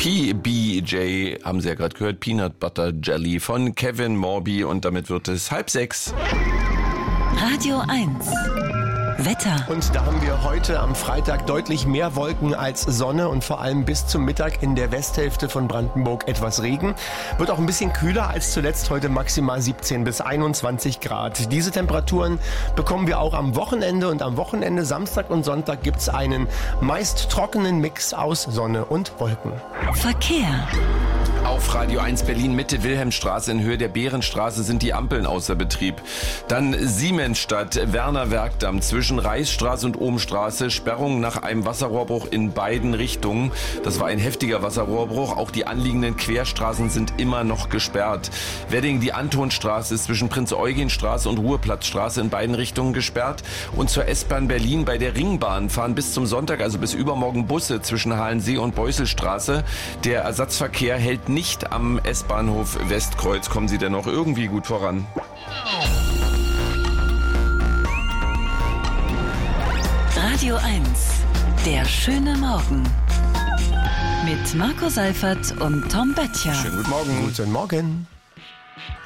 PBJ, haben Sie ja gerade gehört, Peanut Butter Jelly von Kevin Morby und damit wird es 5:30. Radio 1. Wetter. Und da haben wir heute am Freitag deutlich mehr Wolken als Sonne und vor allem bis zum Mittag in der Westhälfte von Brandenburg etwas Regen. Wird auch ein bisschen kühler als zuletzt, heute maximal 17 bis 21 Grad. Diese Temperaturen bekommen wir auch am Wochenende und am Wochenende Samstag und Sonntag gibt's einen meist trockenen Mix aus Sonne und Wolken. Verkehr. Auf Radio 1 Berlin Mitte Wilhelmstraße in Höhe der Bärenstraße sind die Ampeln außer Betrieb. Dann Siemensstadt, Werner Werkdamm zwischen Reichsstraße und Ohmstraße, Sperrung nach einem Wasserrohrbruch in beiden Richtungen. Das war ein heftiger Wasserrohrbruch. Auch die anliegenden Querstraßen sind immer noch gesperrt. Wedding, die Antonstraße ist zwischen Prinz-Eugen-Straße und Ruhrplatzstraße in beiden Richtungen gesperrt. Und zur S-Bahn Berlin bei der Ringbahn fahren bis zum Sonntag, also bis übermorgen, Busse zwischen Halensee und Beuselstraße. Der Ersatzverkehr hält nicht am S-Bahnhof Westkreuz. Kommen Sie denn noch irgendwie gut voran? Radio 1. Der schöne Morgen. Mit Marco Seifert und Tom Böttcher. Schönen guten Morgen. Guten Morgen.